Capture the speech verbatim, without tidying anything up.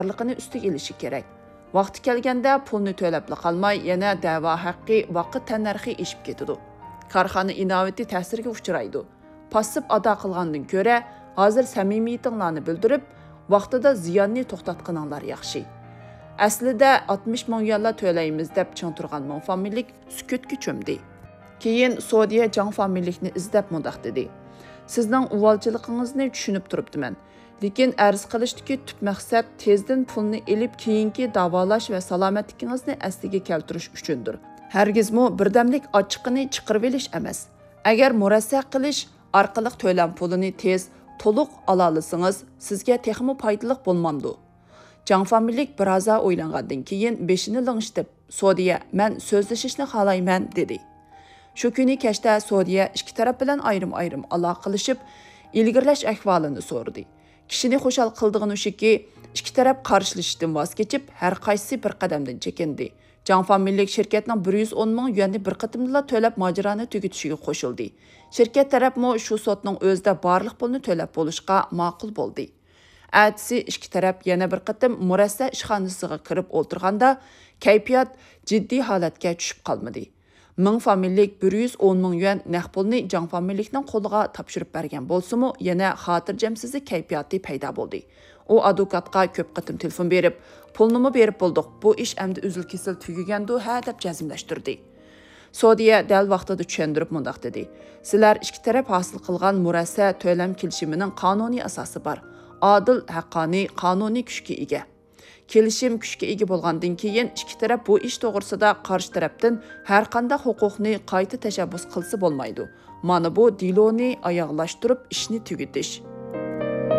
borliqini ustiga elishi kerak. Vaqti kelganda pulni to'labla qolmay, yana da'vo haqqi, vaqt tannarxi eshib ketadi. Korxona inovati ta'sirga uchraydi. Passiv ado qilgandan ko'ra, hozir samimiyatinglarni bildirib, vaqtida ziyonni to'xtatganinglar yaxshi. Aslida oltmish ming yuanlar to'laymiz deb ching turgan Ming familik sukutga cho'mdi. Keyin Saudiya Jang familikni izlab mundaq dedi. Sizning uvalchilig'ingizni tushunib turibdiman. Lekin arz qilishdagi tub maqsad tezdan pulni elib keyingi davolash va salomatligingizni asliga keltirish uchundir. Hargizmi birdamlik ochiqini chiqarib olish emas. Agar murassa qilish orqali to'lam pulini tez, to'liq ola olsangiz, sizga texmo foydali bo'lmamdi. Jang familik biroz o'ylangandan keyin beshini ling'ishtirib, Saudiya, men so'zlashishni xohlayman dedi. Shu kuni kechda Saudiya ikki taraf bilan ayrim-ayrim aloqa qilishib, ilgirlash ahvolini so'radi. Kishini xushal qildig'ini shuki, ikki taraf qarshilashishdan voz kechib, har qaysi bir qadamdan chekindi. Jang familik shirkatning bir yuz o'n ming yuanni bir qatimda to'lab mojaroni tugatishiga qo'shildi. Shirkat tarafmi shu sotning o'zida barliq pulni to'lab bo'lishga ma'qul bo'ldi. Atsi ikki taraf yana bir qatim murassa ishxonasiga kirib o'tirganda, kayfiyat jiddiy holatga tushib qolmadi. Ming familik bir yuz o'n ming yuan naq pulni Jang familikning qo'liga topshirib bergan bo'lsa-mu, yana xotirjamsizlik kayfiyati paydo bo'ldi. U advokatga ko'p qatim telefon berib, pulni berib bo'ldik, bu ish endi uzil-kesil tugagandi ha deb jazmlashtirdi. Saudiya dal vaqtida tushuntirib mundaq dedi. Sizlar ikki taraf hosil qilgan murassa to'lam kelishimining qonuniy asosi bor. Adil, haqqoniy, qonuniy kuchga ega. Kelishim kuchga ega bo'lgandan keyin ikki taraf bu ish to'g'risida qarshi tarafdan har qanday huquqni qayta tashabbus qilsa bo'lmaydi. Mana bu diloni oyoqlashtirib ishni tugatish.